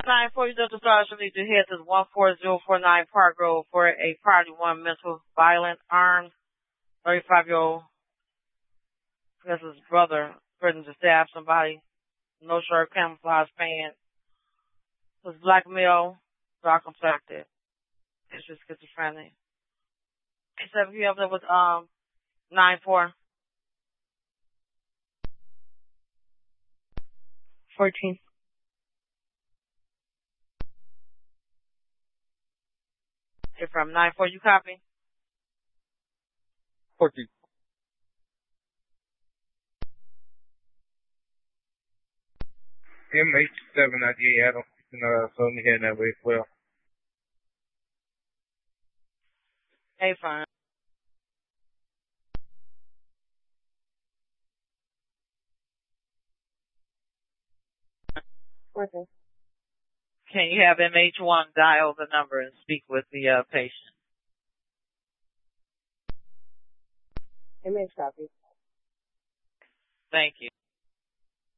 9-4, you just started. You need to head to 14049 Park Road for a Party 1 mental violent armed 35-year-old. That's his brother threatened to stab somebody. No shirt, camouflage pants. Was black male, dark complected. It's just schizophrenic. Except you have that with 9-4. 14. You're from 9-4, you copy? 14. MH798 Adam. So me heading that way as well. Hey, fine. Okay. Can you have MH1 dial the number and speak with the patient? MH copy. Thank you.